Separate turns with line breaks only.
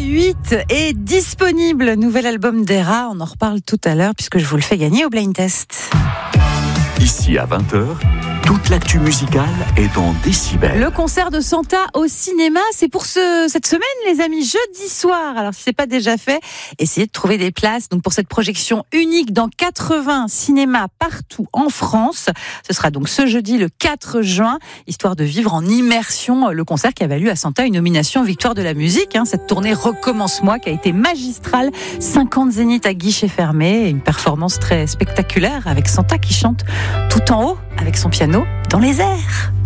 8 est disponible. Nouvel album d'Era, on en reparle tout à l'heure puisque je vous le fais gagner au Blind Test.
Ici à 20h, toute l'actu musicale est dans Décibel.
Le concert de Santa au cinéma, c'est pour cette semaine, les amis, jeudi soir. Alors, si ce n'est pas déjà fait, essayez de trouver des places. Donc, pour cette projection unique dans 80 cinémas partout en France. Ce sera donc ce jeudi, le 4 juin, histoire de vivre en immersion le concert qui a valu à Santa une nomination Victoire de la musique. Cette tournée Recommence-moi qui a été magistrale. 50 zéniths à guichet fermé et une performance très spectaculaire avec Santa qui chante tout en haut avec son piano dans les airs.